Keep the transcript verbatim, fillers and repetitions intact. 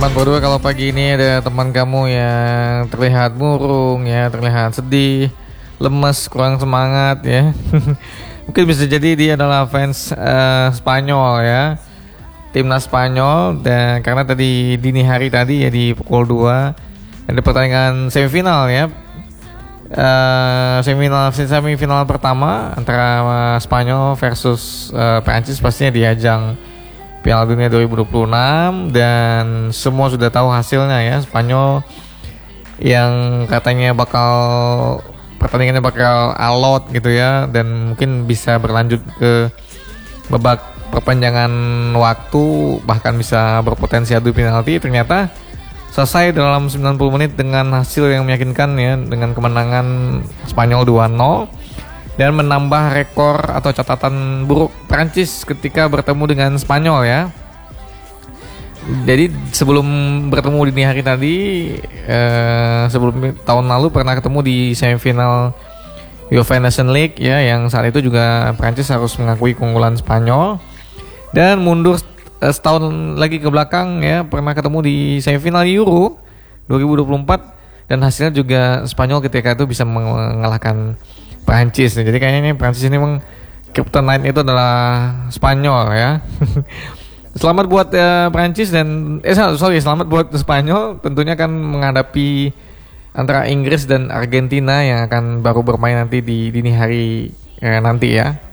Teman berdua, kalau pagi ini ada teman kamu yang terlihat murung ya, terlihat sedih, lemes, kurang semangat ya. Mungkin bisa jadi dia adalah fans uh, Spanyol ya, timnas Spanyol. Dan karena tadi dini hari tadi ya di pukul dua ada pertandingan semifinal ya, uh, semifinal semifinal pertama antara uh, Spanyol versus uh, Prancis, pastinya di ajang Piala Dunia dua ribu dua puluh enam, dan semua sudah tahu hasilnya ya. Spanyol yang katanya bakal pertandingannya bakal alot gitu ya, dan mungkin bisa berlanjut ke babak perpanjangan waktu, bahkan bisa berpotensi adu penalti. Ternyata selesai dalam sembilan puluh menit dengan hasil yang meyakinkan ya, dengan kemenangan Spanyol dua nol dan menambah rekor atau catatan buruk Prancis ketika bertemu dengan Spanyol ya. Jadi sebelum bertemu dini hari tadi, eh, sebelum tahun lalu pernah ketemu di semifinal UEFA Nations League ya, yang saat itu juga Prancis harus mengakui keunggulan Spanyol. Dan mundur eh, setahun lagi ke belakang ya, pernah ketemu di semifinal Euro dua ribu dua puluh empat, dan hasilnya juga Spanyol ketika itu bisa mengalahkan Prancis. Jadi kayaknya ini Prancis ini memang kryptonite itu adalah Spanyol ya. Selamat buat uh, Prancis dan eh sorry selamat buat Spanyol, tentunya akan menghadapi antara Inggris dan Argentina yang akan baru bermain nanti di dini hari eh, nanti ya.